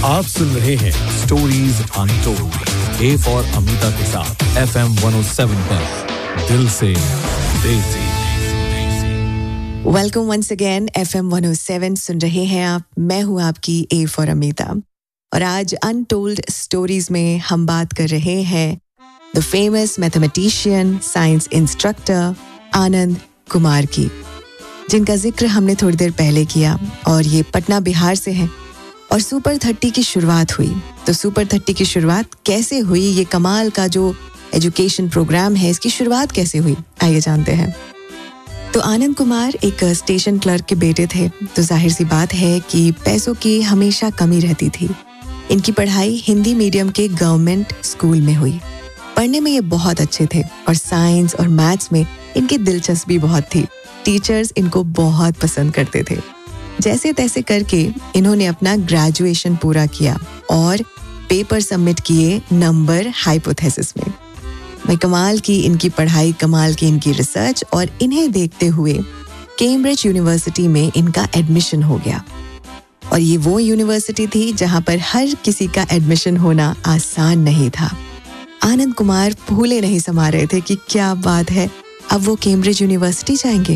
आप सुन रहे हैं stories untold, A for Amita के साथ FM 107 पर दिल से देसी। वेलकम वंस अगेन FM 107 सुन रहे हैं आप। मैं हूं आपकी ए फॉर अमिता और आज अनटोल्ड स्टोरीज में हम बात कर रहे हैं the famous mathematician, science instructor Anand Kumar की, जिनका जिक्र हमने थोड़ी देर पहले किया और ये पटना बिहार से हैं और सुपर 30 की शुरुआत हुई। तो सुपर 30 की शुरुआत कैसे हुई, ये कमाल का जो एजुकेशन प्रोग्राम है इसकी शुरुआत कैसे हुई, आइए जानते हैं। तो आनंद कुमार एक स्टेशन क्लर्क के बेटे थे, तो जाहिर सी बात है कि पैसों की हमेशा कमी रहती थी। इनकी पढ़ाई हिंदी मीडियम के गवर्नमेंट स्कूल में हुई। पढ़ने में ये बहुत अच्छे थे और साइंस और मैथ्स में इनकी दिलचस्पी बहुत थी। टीचर्स इनको बहुत पसंद करते थे। जैसे तैसे करके इन्होंने अपना ग्रेजुएशन पूरा किया और पेपर सबमिट किए नंबर हाइपोथेसिस में। कमाल की इनकी पढ़ाई, कमाल की इनकी रिसर्च और इन्हें देखते हुए कैम्ब्रिज यूनिवर्सिटी में इनका एडमिशन हो गया। और ये वो यूनिवर्सिटी थी जहां पर हर किसी का एडमिशन होना आसान नहीं था। आनंद कुमार फूले नहीं समा रहे थे कि क्या बात है, अब वो कैम्ब्रिज यूनिवर्सिटी जाएंगे।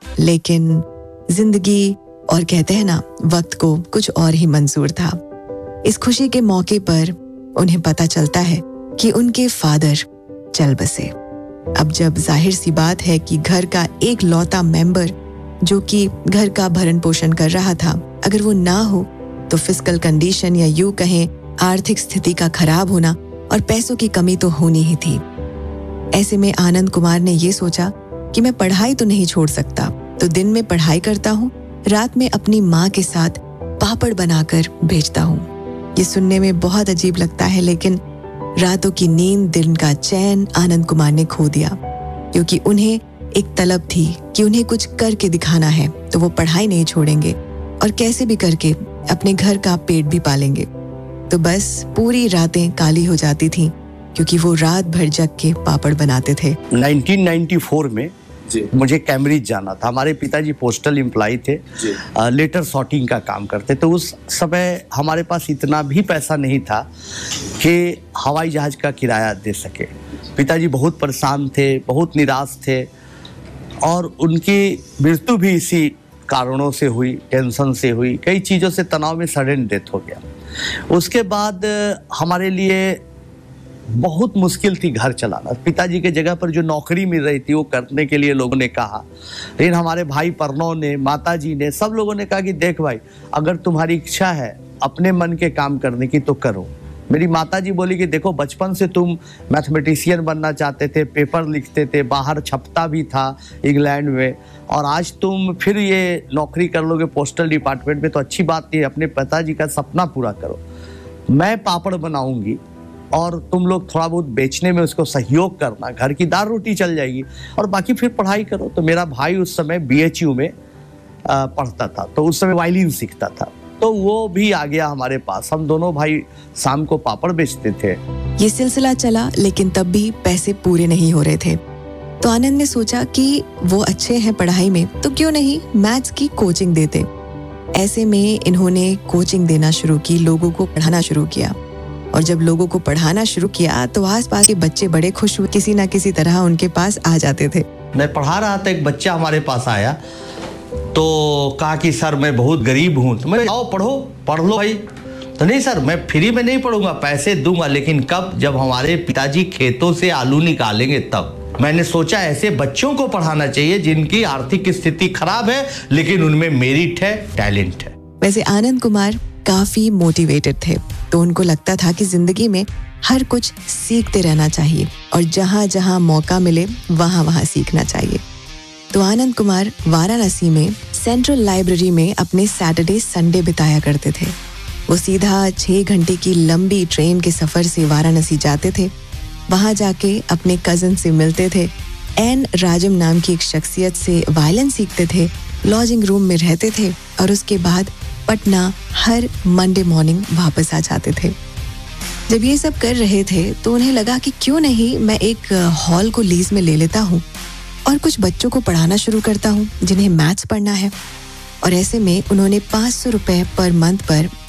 लेकिन जिंदगी और कहते हैं ना, वक्त को कुछ और ही मंजूर था। इस खुशी के मौके पर उन्हें पता चलता है कि उनके फादर चल बसे। अब जब जाहिर सी बात है कि घर का एक लौता मेंबर जो कि घर का भरण पोषण कर रहा था, अगर वो ना हो तो फिस्कल कंडीशन या यूं कहें आर्थिक स्थिति का खराब होना और पैसों की कमी तो होनी ही थी। ऐसे में आनंद कुमार ने ये सोचा कि मैं पढ़ाई तो नहीं छोड़ सकता, तो दिन में पढ़ाई करता हूँ, रात में अपनी माँ के साथ पापड़ बनाकर भेजता हूँ। ये सुनने में बहुत अजीब लगता है, लेकिन रातों की नींद, दिन का चैन आनंद कुमार ने खो दिया, क्योंकि उन्हें एक तलब थी कि उन्हें कुछ करके दिखाना है, तो वो पढ़ाई नहीं छोड़ेंगे और कैसे भी करके अपने घर का पेट भी पालेंगे। तो बस पूरी रातें काली हो जाती थीं, क्योंकि वो रात भर जग के पापड़ बनाते थे। 1994 में मुझे कैम्ब्रिज जाना था। हमारे पिताजी पोस्टल एम्प्लॉय थे, लेटर सॉर्टिंग का काम करते। तो उस समय हमारे पास इतना भी पैसा नहीं था कि हवाई जहाज का किराया दे सके। पिताजी बहुत परेशान थे, बहुत निराश थे और उनकी मृत्यु भी इसी कारणों से हुई, टेंशन से हुई, कई चीज़ों से तनाव में सडन डेथ हो गया। उसके बाद हमारे लिए बहुत मुश्किल थी घर चलाना। पिताजी के जगह पर जो नौकरी मिल रही थी वो करने के लिए लोगों ने कहा, लेकिन हमारे भाई परनों ने, माताजी ने, सब लोगों ने कहा कि देख भाई, अगर तुम्हारी इच्छा है अपने मन के काम करने की तो करो। मेरी माताजी बोली कि देखो, बचपन से तुम मैथमेटिशियन बनना चाहते थे, पेपर लिखते थे, बाहर छपता भी था इंग्लैंड में, और आज तुम फिर ये नौकरी कर लोगे पोस्टल डिपार्टमेंट में, तो अच्छी बात नहीं है, अपने पिताजी का सपना पूरा करो। मैं पापड़ बनाऊंगी और तुम लोग थोड़ा बहुत बेचने में उसको सहयोग करना, घर की दाल रोटी चल जाएगी, और बाकी फिर पढ़ाई करो। तो मेरा भाई उस समय BHU में पढ़ता था, तो उस समय वायलिन सीखता था, तो वो भी आ गया हमारे पास। हम दोनों भाई शाम को पापड़ बेचते थे। ये सिलसिला चला, लेकिन तब भी पैसे पूरे नहीं हो रहे थे। तो आनंद ने सोचा कि वो अच्छे हैं पढ़ाई में, तो क्यों नहीं मैथ्स की कोचिंग देते। ऐसे में इन्होंने कोचिंग देना शुरू की, लोगों को पढ़ाना शुरू किया। और जब लोगों को पढ़ाना शुरू किया तो आसपास के बच्चे बड़े खुश हुए, किसी ना किसी तरह उनके पास आ जाते थे। मैं पढ़ा रहा था, एक बच्चा हमारे पास आया तो कहा कि सर मैं बहुत गरीब हूँ। तो मैं, आओ पढ़ लो भाई। तो नहीं सर, मैं फ्री में नहीं पढ़ूंगा, पैसे दूंगा, लेकिन कब, जब हमारे पिताजी खेतों से आलू निकालेंगे तब। मैंने सोचा ऐसे बच्चों को पढ़ाना चाहिए जिनकी आर्थिक स्थिति खराब है, लेकिन उनमें मेरिट है, टैलेंट है। वैसे आनंद कुमार काफी मोटिवेटेड थे, तो उनको लगता था कि जिंदगी में हर कुछ सीखते रहना चाहिए और जहां जहां मौका मिले वहां वहां सीखना चाहिए। तो आनंद कुमार वाराणसी में सेंट्रल लाइब्रेरी में अपने सैटरडे संडे बिताया करते थे। वो सीधा 6 घंटे की लंबी ट्रेन के सफर से वाराणसी जाते थे। वहां जाके अपने कजिन से मिलते थे, एन राजम नाम की एक शख्सियत से वायलिन सीखते थे, लॉजिंग रूम में रहते थे और उसके बाद पटना हर मंडे मॉर्निंग वापस आ जाते थे। जब ये सब कर रहे थे तो उन्हें लगा कि क्यों नहीं मैं एक हॉल को लीज में ले लेता हूँ और कुछ बच्चों को पढ़ाना शुरू करता हूँ जिन्हें मैथ्स पढ़ना है। और ऐसे में उन्होंने 500 रुपए पर मंथ पर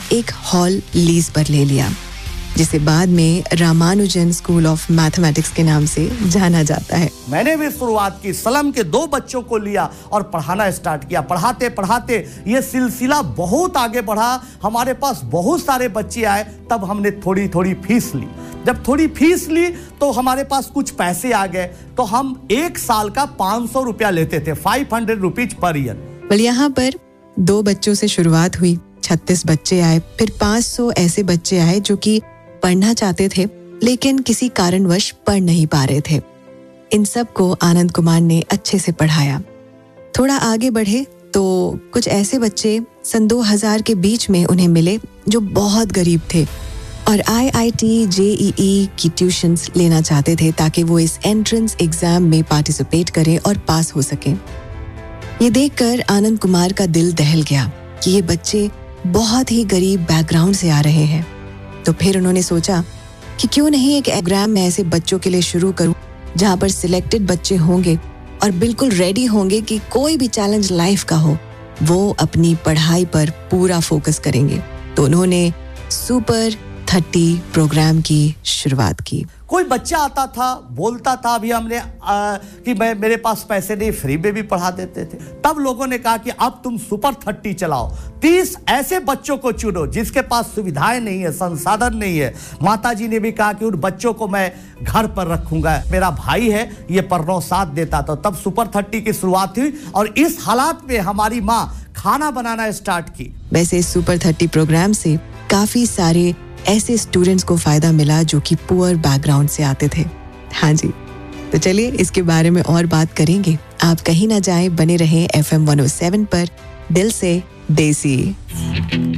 एक हॉल लीज पर ले लिया, जिसे बाद में रामानुजन स्कूल ऑफ मैथमेटिक्स के नाम से जाना जाता है। मैंने भी शुरुआत की, सलम के 2 बच्चों को लिया और पढ़ाना स्टार्ट किया। पढ़ाते पढ़ाते ये सिलसिला बहुत आगे बढ़ा, हमारे पास बहुत सारे बच्चे आए। तब हमने थोड़ी थोड़ी फीस ली। जब थोड़ी फीस ली तो हमारे पास कुछ पैसे आ गए, तो हम 1 साल का 500 रुपया लेते थे, 500 रुपीज पर ईयर। well, यहाँ पर 2 बच्चों से शुरुआत हुई, 36 बच्चे आए, फिर 500 ऐसे बच्चे आए जो कि पढ़ना चाहते थे लेकिन किसी कारणवश पढ़ नहीं पा रहे थे। इन सब को आनंद कुमार ने अच्छे से पढ़ाया। थोड़ा आगे बढ़े तो कुछ ऐसे बच्चे सन 2000 के बीच में उन्हें मिले जो बहुत गरीब थे और IIT JEE की ट्यूशन्स लेना चाहते थे ताकि वो इस एंट्रेंस एग्जाम में पार्टिसिपेट करें और पास हो सकें। ये देखकर आनंद कुमार का दिल दहल गया कि ये बच्चे बहुत ही गरीब बैकग्राउंड से आ रहे हैं। तो फिर उन्होंने सोचा कि क्यों नहीं एक एग्जाम में ऐसे बच्चों के लिए शुरू करूं जहां पर सिलेक्टेड बच्चे होंगे और बिल्कुल रेडी होंगे कि कोई भी चैलेंज लाइफ का हो वो अपनी पढ़ाई पर पूरा फोकस करेंगे। तो उन्होंने सुपर 30 प्रोग्राम की शुरुआत की। कोई बच्चा आता था, बोलता था अभी हमने कि मेरे पास पैसे नहीं, फ्री में भी पढ़ा देते थे। तब लोगों ने कहा कि अब तुम सुपर 30 चलाओ, 30 ऐसे बच्चों को चुनो जिसके पास सुविधाएं नहीं है, संसाधन नहीं है। माताजी ने भी कहा कि उन बच्चों को मैं घर पर रखूंगा, मेरा भाई है ये परनौ साथ देता था। तब सुपर 30 की शुरुआत हुई और इस हालात में हमारी माँ खाना बनाना स्टार्ट की। वैसे सुपर 30 प्रोग्राम से काफी सारे ऐसे स्टूडेंट्स को फायदा मिला जो कि पुअर बैकग्राउंड से आते थे। हाँ जी, तो चलिए इसके बारे में और बात करेंगे। आप कहीं ना जाएं, बने रहें FM 107 पर, दिल से देसी।